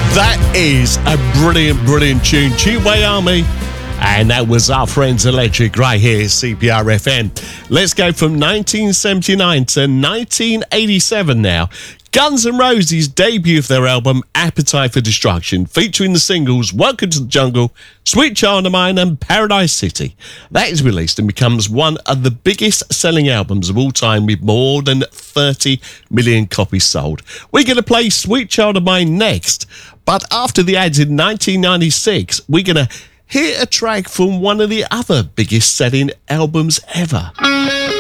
That is a brilliant, brilliant tune. Tubeway Army. And that was our friends Electric right here, CPR FM. Let's go from 1979 to 1987 now. Guns N' Roses debut of their album Appetite for Destruction, featuring the singles Welcome to the Jungle, Sweet Child of Mine and Paradise City. That is released and becomes one of the biggest selling albums of all time with more than 30 million copies sold. We're going to play Sweet Child of Mine next, but after the ads in 1996, we're going to hear a track from one of the other biggest selling albums ever.